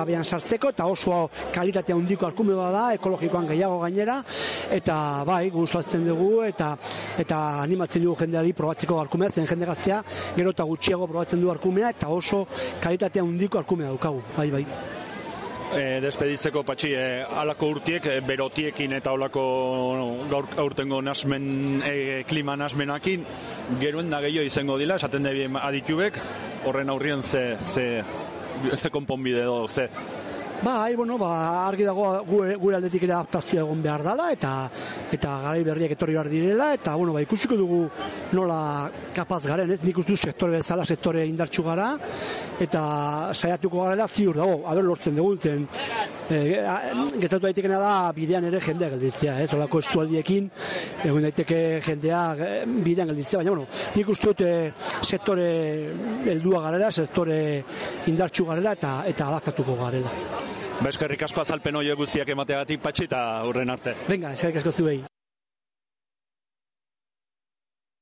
behan sartzeko, eta oso kalitatea handiko arkume da, ekologikoan gehiago gainera, eta bai, gustatzen dugu, eta animatzen dugu jendeari probatzeko arkumea, zen jende gaztea, gero eta gutxiago probatzen du arkumea, eta oso kalitatea handiko arkumea daukagu, bai. Despeditzeko Patxi, alako urtiek, berotiekin eta olako aurtengo nasmen, klima nasmenakin, geruen da gehiago izango dila, esaten debien aditubek, horren aurrien ze konponbide edo, ze? Argi dago gure aldetik ere adaptazioa egon behar dela, eta garai berriak etorri behar direla, eta ikusiko dugu nola kapaz garen, ez? Nik uste du sektore bezala, sektore indartsu gara, eta saiatuko garela ziur dago, lortzen dugu zen. Gertatu daitekena da bidean ere jendea gelditzea, ez? Olako estualdiekin, egun daiteke jendea bidean gelditzea, baina, nik uste dut sektore heldua garela, sektore indartsu garela, eta adaptatuko garela. Eskerrik asko azalpen horiek guztiak emateagatik, Patxi, eta hurren arte. Venga, eskerrik asko zuei.